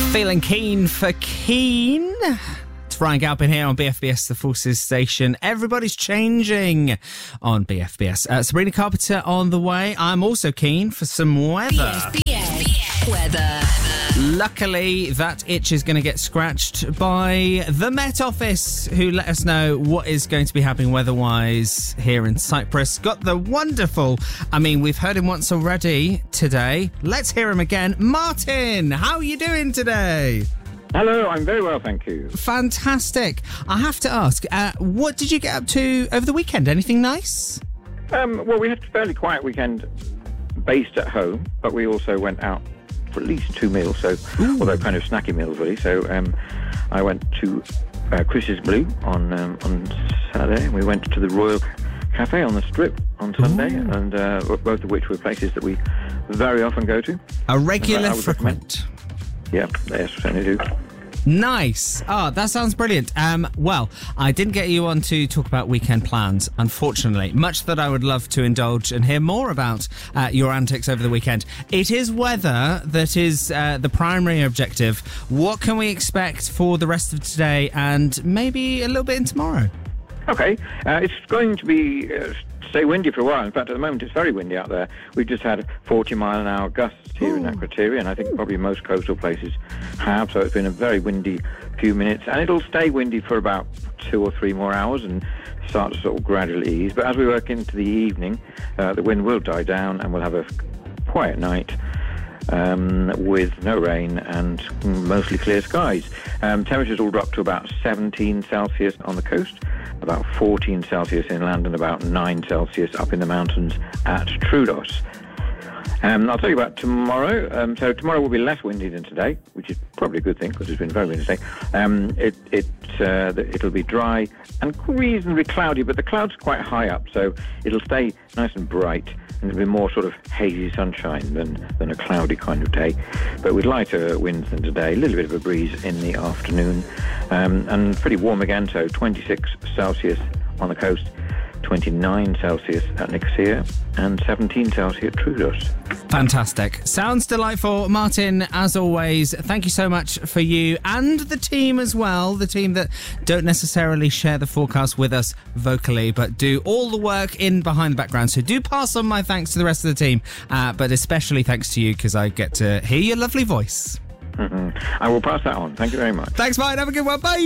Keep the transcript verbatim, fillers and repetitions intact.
Feeling keen for Keen. It's Ryan Galpin here on B F B S, the Forces Station. Everybody's changing on B F B S. Uh, Sabrina Carpenter on the way. I'm also keen for some weather. B F B S weather. Luckily, that itch is going to get scratched by the Met Office, who let us know what is going to be happening weather-wise here in Cyprus. Got the wonderful, I mean, we've heard him once already today. Let's hear him again. Martin, how are you doing today? Hello, I'm very well, thank you. Fantastic. I have to ask, uh, what did you get up to over the weekend? Anything nice? Um, well, we had a fairly quiet weekend based at home, but we also went out for at least two meals, so Ooh. although kind of snacky meals, really. So um, I went to uh, Chris's Blue on um, on Saturday, and we went to the Royal Cafe on the Strip on Sunday, Ooh. and uh, both of which were places that we very often go to. A regular frequent. Yeah, yes, certainly do. Nice. Oh, that sounds brilliant. Um, well, I didn't get you on to talk about weekend plans, unfortunately. Much that I would love to indulge and hear more about uh, your antics over the weekend. It is weather that is uh, the primary objective. What can we expect for the rest of today and maybe a little bit in tomorrow? Okay. Uh, it's going to be... Uh, stay windy for a while. In fact, at the moment, it's very windy out there. We've just had forty mile an hour gusts here Ooh. in Akrotiri, and I think probably most coastal places have, so it's been a very windy few minutes, and it'll stay windy for about two or three more hours and start to sort of gradually ease. But as we work into the evening, uh, the wind will die down, and we'll have a quiet night um, with no rain and mostly clear skies. Um, temperatures will drop to about seventeen Celsius on the coast, about fourteen Celsius inland, and about nine Celsius up in the mountains at Troodos. Um, I'll tell you about tomorrow. Um, so tomorrow will be less windy than today, which is probably a good thing because it's been very windy today. Um, it, it, uh, it'll be dry and reasonably cloudy, but the clouds are quite high up, so it'll stay nice and bright, and it'll be more sort of hazy sunshine than, than a cloudy kind of day. But with lighter winds than today, a little bit of a breeze in the afternoon, um, and pretty warm again, so twenty-six Celsius on the coast, twenty-nine Celsius at Nicosia, and seventeen Celsius at Troodos. Fantastic. Sounds delightful. Martin, as always, thank you so much for you and the team as well, the team that don't necessarily share the forecast with us vocally, but do all the work in behind the background. So do pass on my thanks to the rest of the team, uh, but especially thanks to you because I get to hear your lovely voice. Mm-hmm. I will pass that on. Thank you very much. Thanks, Martin. Have a good one. Bye.